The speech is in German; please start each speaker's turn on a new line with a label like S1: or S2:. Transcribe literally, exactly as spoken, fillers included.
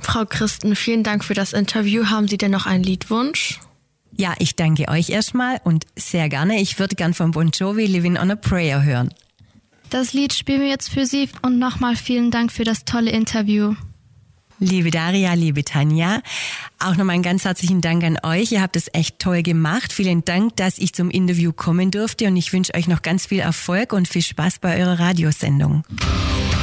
S1: Frau Christen, vielen Dank für das Interview. Haben Sie denn noch einen Liedwunsch?
S2: Ja, ich danke euch erstmal und sehr gerne. Ich würde gern von Bon Jovi Living on a Prayer hören.
S3: Das Lied spielen wir jetzt für Sie und nochmal vielen Dank für das tolle Interview.
S2: Liebe Daria, liebe Tanja, auch nochmal einen ganz herzlichen Dank an euch. Ihr habt es echt toll gemacht. Vielen Dank, dass ich zum Interview kommen durfte und ich wünsche euch noch ganz viel Erfolg und viel Spaß bei eurer Radiosendung.